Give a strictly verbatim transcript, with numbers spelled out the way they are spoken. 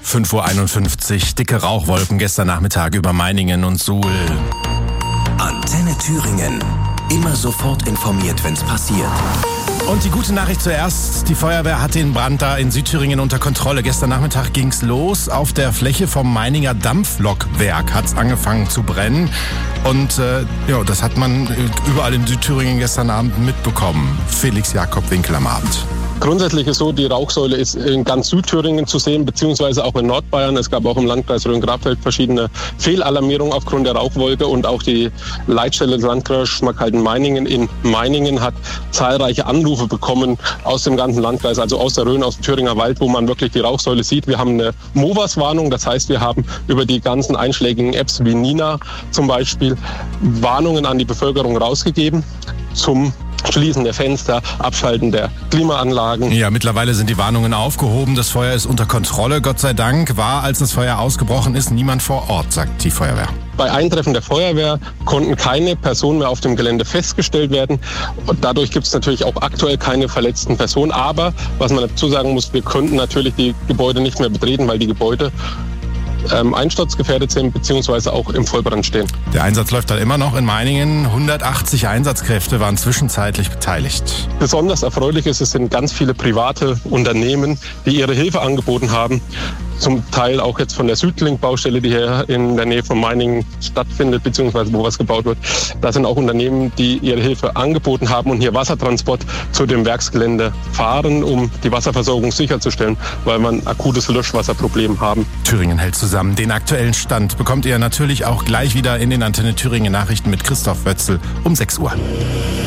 fünf Uhr einundfünfzig, dicke Rauchwolken gestern Nachmittag über Meiningen und Suhl. Antenne Thüringen. Immer sofort informiert, wenn's passiert. Und die gute Nachricht zuerst, die Feuerwehr hat den Brand da in Südthüringen unter Kontrolle. Gestern Nachmittag ging's los. Auf der Fläche vom Meininger Dampflokwerk hat's angefangen zu brennen. Und äh, ja, das hat man überall in Südthüringen gestern Abend mitbekommen. Felix Jakob Winkel am Abend. Grundsätzlich ist so, die Rauchsäule ist in ganz Südthüringen zu sehen, beziehungsweise auch in Nordbayern. Es gab auch im Landkreis Rhön-Grabfeld verschiedene Fehlalarmierungen aufgrund der Rauchwolke und auch die Leitstelle des Landkreises Schmalkalden-Meiningen in Meiningen hat zahlreiche Anrufe bekommen aus dem ganzen Landkreis, also aus der Rhön, aus dem Thüringer Wald, wo man wirklich die Rauchsäule sieht. Wir haben eine MOVAS-Warnung, das heißt, wir haben über die ganzen einschlägigen Apps wie Nina zum Beispiel Warnungen an die Bevölkerung rausgegeben zum Schließen der Fenster, Abschalten der Klimaanlagen. Ja, mittlerweile sind die Warnungen aufgehoben. Das Feuer ist unter Kontrolle. Gott sei Dank war, als das Feuer ausgebrochen ist, niemand vor Ort, sagt die Feuerwehr. Bei Eintreffen der Feuerwehr konnten keine Personen mehr auf dem Gelände festgestellt werden. Und dadurch gibt es natürlich auch aktuell keine verletzten Personen. Aber was man dazu sagen muss, wir könnten natürlich die Gebäude nicht mehr betreten, weil die Gebäude Ähm, einsturzgefährdet sind bzw. auch im Vollbrand stehen. Der Einsatz läuft dann immer noch in Meiningen. hundertachtzig Einsatzkräfte waren zwischenzeitlich beteiligt. Besonders erfreulich ist, es sind ganz viele private Unternehmen, die ihre Hilfe angeboten haben. Zum Teil auch jetzt von der Südlink-Baustelle, die hier in der Nähe von Meiningen stattfindet, beziehungsweise wo was gebaut wird. Da sind auch Unternehmen, die ihre Hilfe angeboten haben und hier Wassertransport zu dem Werksgelände fahren, um die Wasserversorgung sicherzustellen, weil wir ein akutes Löschwasserproblem haben. Thüringen hält zusammen. Den aktuellen Stand bekommt ihr natürlich auch gleich wieder in den Antenne Thüringen Nachrichten mit Christoph Wötzel um sechs Uhr.